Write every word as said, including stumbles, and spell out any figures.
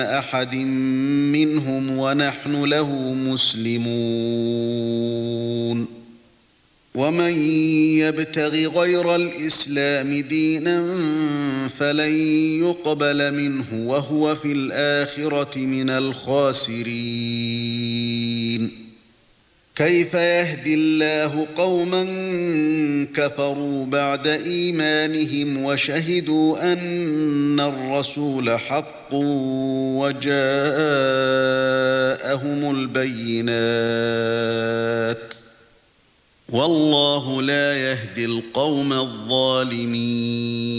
أحد منهم ونحن له مسلمون ومن يبتغ غير الإسلام دينا فلن يقبل منه وهو في الآخرة من الخاسرين كيف يهدي الله قوما كفروا بعد إيمانهم وشهدوا أن الرسول حق وجاءهم البينات والله لا يهدي القوم الظالمين